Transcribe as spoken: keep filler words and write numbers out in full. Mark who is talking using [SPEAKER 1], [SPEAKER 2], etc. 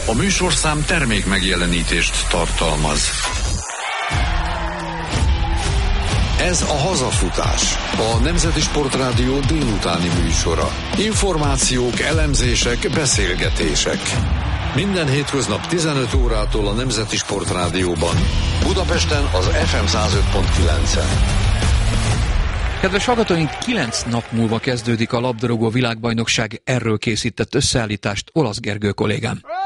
[SPEAKER 1] A műsorszám termék megjelenítést tartalmaz. Ez a Hazafutás, a Nemzeti Sportrádió délutáni műsora. Információk, elemzések, beszélgetések. Minden hétköznap tizenöt órától a Nemzeti Sportrádióban. Budapesten az ef em száz öt pont kilencen.
[SPEAKER 2] Kedves hallgatóink, kilenc nap múlva kezdődik a labdarúgó világbajnokság, erről készített összeállítást Olasz Gergő kollégám.